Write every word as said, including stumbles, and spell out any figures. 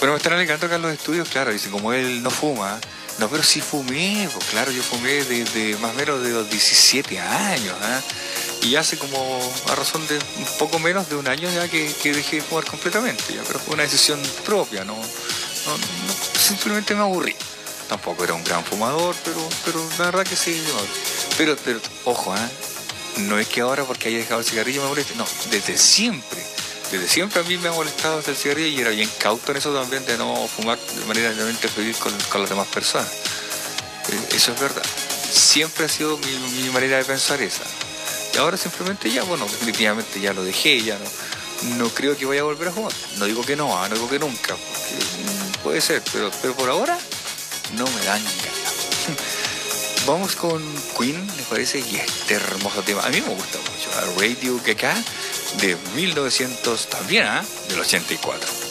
Pero me están alegando acá en los estudios, claro, dice, como él no fuma. No, pero sí fumé, pues claro, yo fumé desde más o menos de los diecisiete años, ¿eh? Y hace como, a razón de un poco menos de un año ya que, que dejé de fumar completamente, ya, pero fue una decisión propia, no, no, no, simplemente me aburrí. Tampoco era un gran fumador, pero, pero la verdad que sí, no. pero, pero, ojo, ¿eh? No es que ahora porque haya dejado el cigarrillo me moleste, no, desde siempre. Desde siempre a mí me ha molestado el cigarrillo y era bien cauto en eso también de no fumar de manera de no interferir con, con las demás personas. Eh, eso es verdad. Siempre ha sido mi, mi manera de pensar esa. Y ahora simplemente ya, bueno, definitivamente ya lo dejé, ya no, no creo que vaya a volver a fumar. No digo que no, no digo que nunca, porque, mm, puede ser, pero, pero por ahora no me dan ganas. Vamos con Queen, ¿les parece? Y este hermoso tema, a mí me gusta mucho, a Radio Gaga de mil novecientos también, ¿eh? Del ochenta y cuatro.